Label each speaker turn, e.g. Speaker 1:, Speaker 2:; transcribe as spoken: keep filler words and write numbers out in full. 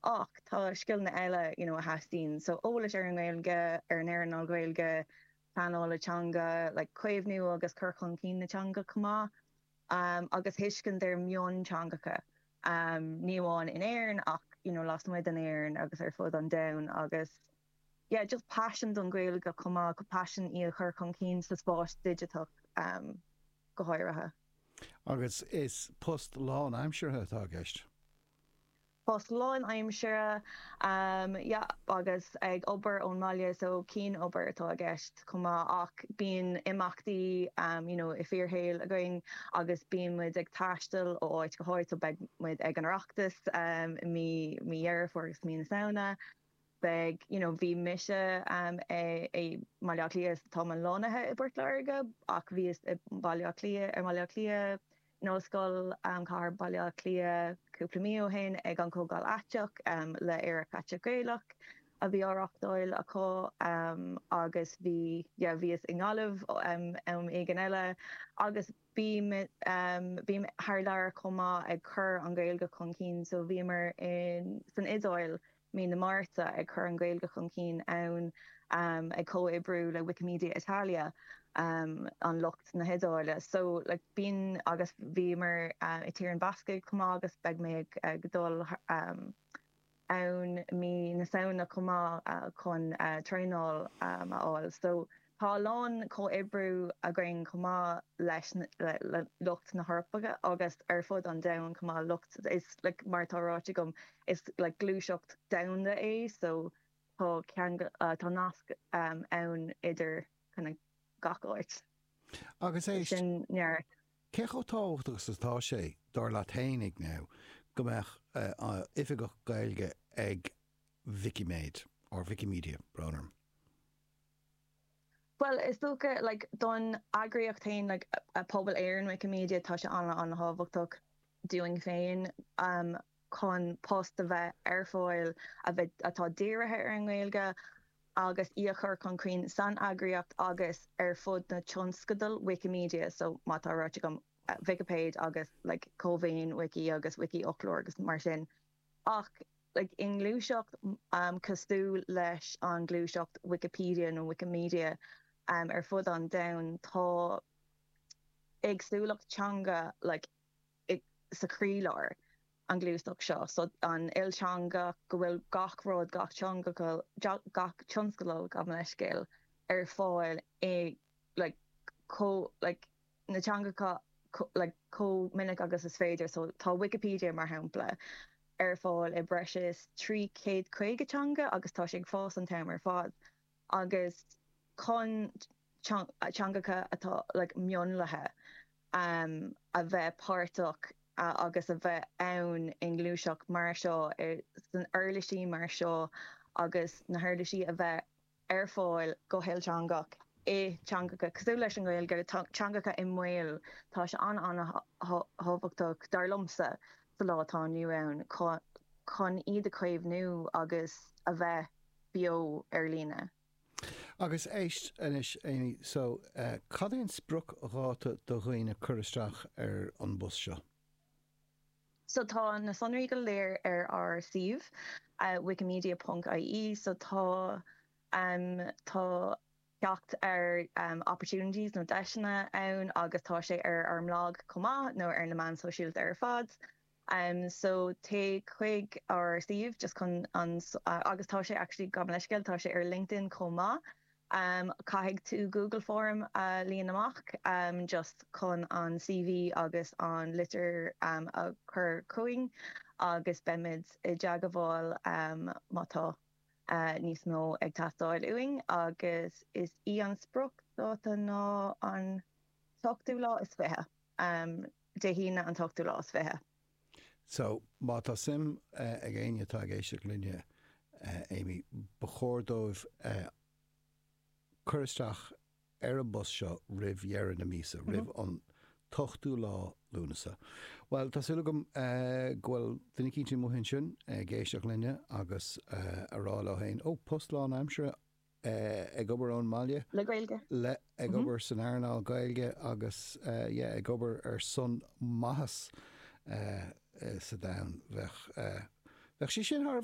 Speaker 1: ach tá skillna eile you know a hastín so ólas ar an gailge ar an air an gailge planálatanga like cuimhnú agus curchan cí natanga cumá um agus hiiscin der miontangacha um níháin in éirn ach you know las muid an éirn agus ar fud an down agus yeah just passion don gailge cumá go passion í a curchan cí sa spás digital um go háirithe.
Speaker 2: Agus is post lá an aimsearthe tá gist.
Speaker 1: Post lá an aimsearthe um yeah agus ag obair ón Maile so cín obair tá gist cumá ach bíon imachtaí um you know i fíorhéil a going agus bíon muid ag taistil ó áit go háit so beg muid ag an reachtas um mí mí dhearf agus mí na saona beg you know bhí mise um é é Maile Clia tá an lánathe i burt leirge ach bhí is Maile Clia ar Maile Clia nó scoil um car Maile Clia cúpla mío hen ag an cógáil ateach um le ar caite gailach a bhí áachtáil a có um agus bhí yeah bhí is ingalah um um igen eile agus bí um bí haar leir comá ag chur an gailge chun cín so bhí mar in san idáil mí na Marta ag chur an gailge chun cín ann um ag co-ibrú le Wikimedia Italia um an locht na hedáile so like bín agus bhí mar uh, i tír an basca cumá agus beg mé ag godul um ann mí na saona cumá uh, chun uh, tréáil um aáil so tá lán co-ibrú a grain cumá leis le, le, le lucht na harpaga agus ar fud an down cumá lucht is like martáráte gom is like glúiseocht downda é so tá cean uh, tá nasc um ann idir kind of gaáit.
Speaker 2: Agus é
Speaker 1: sin near
Speaker 2: cecho táchttas atá sé dar laténig now go meach uh, uh, ife go gailge ag Wikimedia or Wikimedia browner.
Speaker 1: Well, is tócha like don agriachtain like a, a pobl air in Wikimedia tá se anna an hábhachtach doing féin um chun post a bheith ar fáil a bheith atá díirithe ar an gailge agus íochar chun cuioin san agriacht agus ar fud na tionscadal Wikimedia so mátá ráte gom uh, Wikipedia agus like cóbhéin wiki agus wiki upload agus mar sin ach like in glúiseacht um cosú leis an glúiseacht Wikipedia nó Wikimedia um ar fud an down tá agsúlachtanga like ag sa crílar an glúisteach seo so an ilteanga go bhfuil gachród gachteanga go gach tionscadal go an scéil ar fáil é like có like natanga like có minic agus is féidir so tá Wikipedia mar hapla ar fáil i breis trí céad chuigetanga agus tá sé ag fás an téim ar fád agus chun teangacha atá like mionlathe um a bheith páirteach uh, agus a bheith ann in glúiseach mar seo ar san eirlisí mar seo agus na thuirlisí a bheith ar fáil go héilteangach é teangacha cosú leis an gailge teangacha i mhail tá se an an hábhachtach dar lomsa sa látá nu ann chun iad a chuimhnú agus a bheith bio ar lína.
Speaker 2: Agus éist inis Amy, so uh, cadíonn spruc ráta do dhaoine churisteach ar an bus seo?
Speaker 1: So tá na sonraí go léir ar ar sih uh, wikimedia dot I E so tá um, tá ceacht ar um, opportunities no deisina ann agus tá sé ar ar mlág comá nó ar na man sosialt ar fad. Um, so te chuig ar Steve just chun an uh, agus tá sé actually gam leisceil tá sé ar LinkedIn comá um, caithfidh tú Google form uh, líon amach um, just chun an C V agus an litir um, a chur cuing agus bemid i deagabháil um, mátá uh, níos mó ag tastáil uing agus is í an spruc dáta ná an tochtú lá is fithe um, de hína an tochtú lá is fithe.
Speaker 2: So, má tá sim uh, ag aine tá géisteach linne uh, Amy, bechórdóibh uh, churisteach ar a bus seo rih dhearan na mísa, mm-hmm. rih an tochtú lá lúnasa. Well, tá sula gom uh, ghfuil duine cínte mó hin sin uh, géisteach linne agus uh, ará le hain. Ó, post lá na aimsere uh, ag obair ón Maile.
Speaker 1: Le gailge.
Speaker 2: Le ag
Speaker 1: mm-hmm.
Speaker 2: obair san airnáil gailge agus uh, yeah, ag obair ar son maithas uh, uh, sa dain bheith uh, bheith sí sin